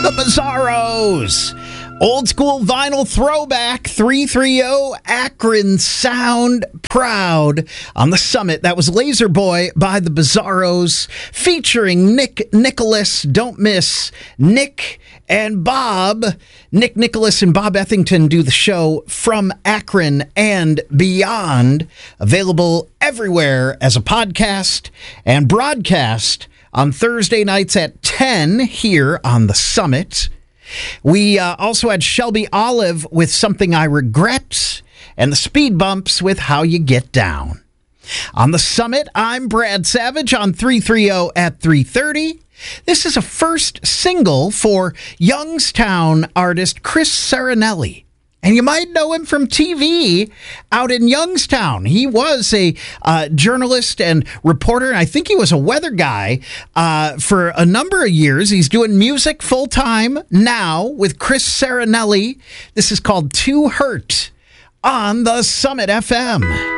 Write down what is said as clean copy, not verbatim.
The Bizarros. Old school vinyl throwback, 330 Akron sound proud on the Summit. That was Laser Boy by the Bizarros featuring Nick Nicholas. Don't miss Nick and Bob. Nick Nicholas and Bob Ethington do the show from Akron and beyond. Available everywhere as a podcast and broadcast on Thursday nights at 10 here on the Summit. We also had Shelby Olive with Something I Regret and the Speed Bumps with How You Get Down. On the Summit, I'm Brad Savage on 330 at 3:30. This is a first single for Youngstown artist Chris Serenelli. And you might know him from TV out in Youngstown. He was a journalist and reporter, and I think he was a weather guy for a number of years. He's doing music full-time now with Chris Serenelli. This is called Too Hurt on the Summit FM.